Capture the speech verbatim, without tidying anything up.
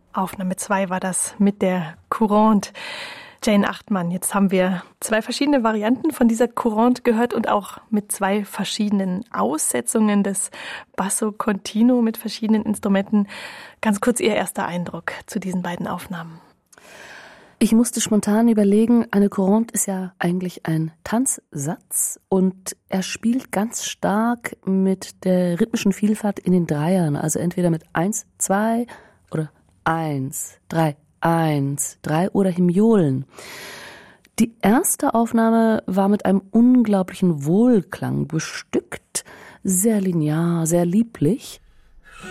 Aufnahme zwei war das mit der Courante. Jane Achtmann, jetzt haben wir zwei verschiedene Varianten von dieser Courante gehört und auch mit zwei verschiedenen Aussetzungen des Basso Continuo mit verschiedenen Instrumenten. Ganz kurz Ihr erster Eindruck zu diesen beiden Aufnahmen. Ich musste spontan überlegen, eine Courante ist ja eigentlich ein Tanzsatz und er spielt ganz stark mit der rhythmischen Vielfalt in den Dreiern, also entweder mit eins, zwei oder eins, drei, eins, drei oder Hemiolen. Die erste Aufnahme war mit einem unglaublichen Wohlklang bestückt, sehr linear, sehr lieblich.